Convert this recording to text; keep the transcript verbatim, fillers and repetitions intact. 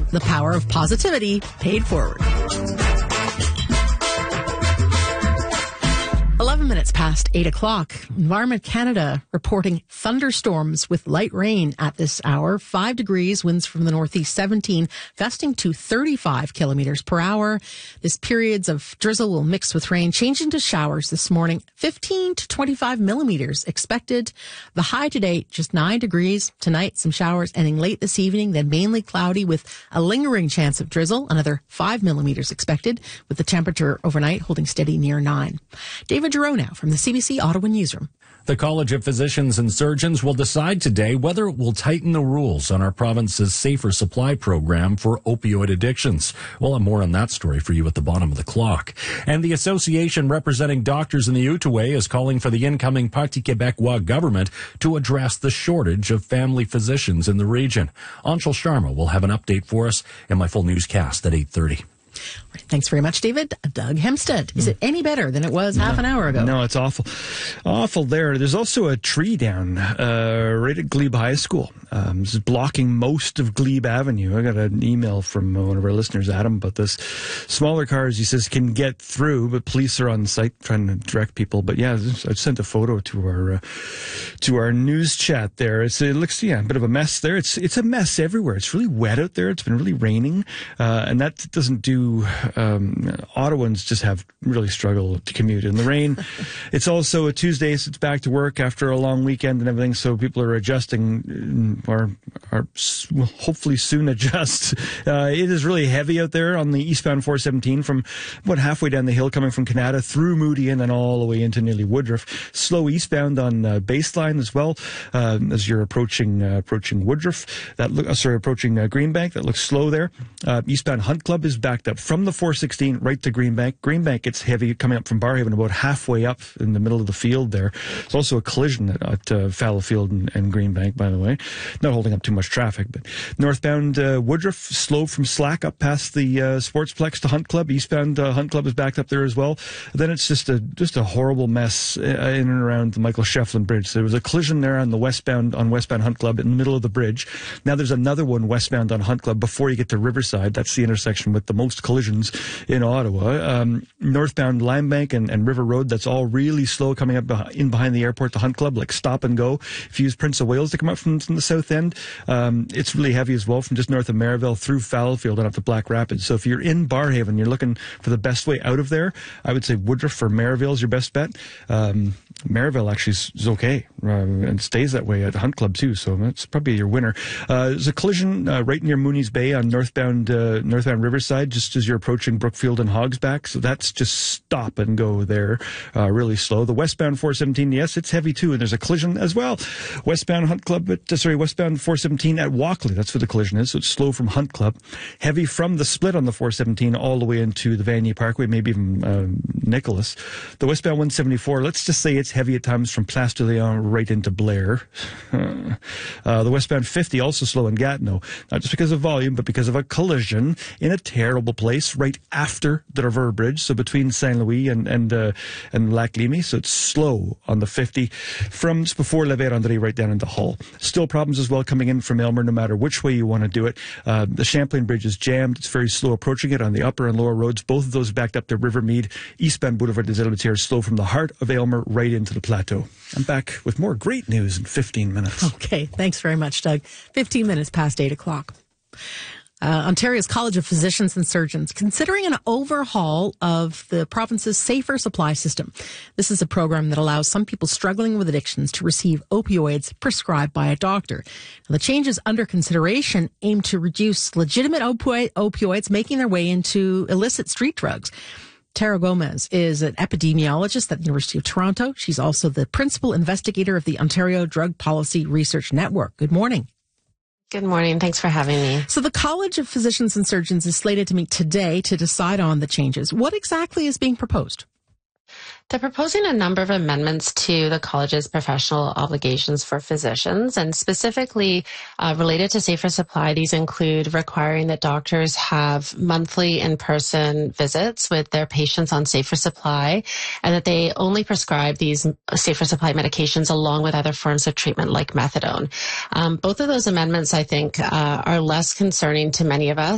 The power of positivity paid forward. eleven minutes past eight o'clock. Environment Canada reporting thunderstorms with light rain at this hour. Five degrees, winds from the northeast seventeen, gusting to thirty-five kilometers per hour. This periods of drizzle will mix with rain, change into showers this morning. fifteen to twenty-five millimeters expected. The high today, just nine degrees. Tonight, some showers ending late this evening, then mainly cloudy with a lingering chance of drizzle. Another five millimeters expected, with the temperature overnight holding steady near nine. David Giroux now from the C B C Ottawa Newsroom. The College of Physicians and Surgeons will decide today whether it will tighten the rules on our province's safer supply program for opioid addictions. We'll have more on that story for you at the bottom of the clock. And the association representing doctors in the Outaouais is calling for the incoming Parti Québécois government to address the shortage of family physicians in the region. Anshul Sharma will have an update for us in my full newscast at eight thirty. Right, thanks very much, David. Doug Hempstead, is it any better than it was no, half an hour ago? No, it's awful. Awful there. There's also a tree down uh, right at Glebe High School. Um, this is blocking most of Glebe Avenue. I got an email from one of our listeners, Adam, about this. Smaller cars, he says, can get through, but police are on site trying to direct people. But yeah, I sent a photo to our uh, to our news chat there. It's, it looks, yeah, a bit of a mess there. It's it's a mess everywhere. It's really wet out there. It's been really raining, uh, and that doesn't do Um, Ottawans just have really struggled to commute in the rain. It's also a Tuesday, so it's back to work after a long weekend and everything, so people are adjusting, or are will hopefully soon adjust. Uh, it is really heavy out there on the eastbound four seventeen from about halfway down the hill coming from Canada through Moody and then all the way into nearly Woodruff. Slow eastbound on uh, Baseline as well, uh, as you're approaching uh, approaching Woodruff. That look, uh, sorry, approaching uh, Greenbank. That looks slow there. Uh, eastbound Hunt Club is backed up from the four sixteen right to Greenbank. Greenbank gets heavy coming up from Barhaven about halfway up in the middle of the field there. There's also a collision at, at uh, Fallowfield and, and Greenbank, by the way. Not holding up too much traffic, but northbound uh, Woodruff, slow from Slack up past the uh, Sportsplex to Hunt Club. Eastbound uh, Hunt Club is backed up there as well. Then it's just a just a horrible mess in and around the Michael Shefflin Bridge. So there was a collision there on the westbound on westbound Hunt Club in the middle of the bridge. Now there's another one westbound on Hunt Club before you get to Riverside. That's the intersection with the most collisions in Ottawa. Um, northbound Limebank and, and River Road, that's all really slow coming up behind, in behind the airport to Hunt Club, like stop and go. If you use Prince of Wales to come up from, from the south end, um, it's really heavy as well from just north of Maryville through Fallowfield and up to Black Rapids. So if you're in Barhaven, you're looking for the best way out of there, I would say Woodruff or Maryville is your best bet. Um, Maryville actually is, is okay uh, and stays that way at Hunt Club too, so that's probably your winner. Uh, there's a collision uh, right near Mooney's Bay on northbound uh, northbound Riverside, just as you're approaching Brookfield and Hogsback, so that's just stop and go there, uh, really slow. The westbound four seventeen, yes, it's heavy too, and there's a collision as well. Westbound Hunt Club, at, uh, sorry, westbound four seventeen at Walkley, that's where the collision is, so it's slow from Hunt Club. Heavy from the split on the four seventeen all the way into the Vanier Parkway, maybe even uh, Nicholas. The westbound one seventy-four, let's just say it's heavy at times from Place de Léon right into Blair. uh, the westbound fifty also slow in Gatineau, not just because of volume, but because of a collision in a terrible place right after the River Bridge, so between Saint Louis and and uh, and Lac Limy, so it's slow on the fifty from just before La Vérendrye right down into Hull. Still problems as well coming in from Aylmer, no matter which way you want to do it. Uh, the Champlain Bridge is jammed. It's very slow approaching it on the upper and lower roads. Both of those backed up to Rivermead. Eastbound Boulevard des Elementaires is slow from the heart of Aylmer right into the plateau. I'm back with more great news in fifteen minutes. Okay, thanks very much, Doug. fifteen minutes past eight o'clock. Uh, Ontario's College of Physicians and Surgeons considering an overhaul of the province's safer supply system. This is a program that allows some people struggling with addictions to receive opioids prescribed by a doctor. Now, the changes under consideration aim to reduce legitimate opi- opioids making their way into illicit street drugs. Tara Gomez is an epidemiologist at the University of Toronto. She's also the principal investigator of the Ontario Drug Policy Research Network. Good morning. Good morning. Thanks for having me. So the College of Physicians and Surgeons is slated to meet today to decide on the changes. What exactly is being proposed? They're proposing a number of amendments to the college's professional obligations for physicians, and specifically uh, related to safer supply. These include requiring that doctors have monthly in-person visits with their patients on safer supply, and that they only prescribe these safer supply medications along with other forms of treatment like methadone. Um, both of those amendments, I think, uh, are less concerning to many of us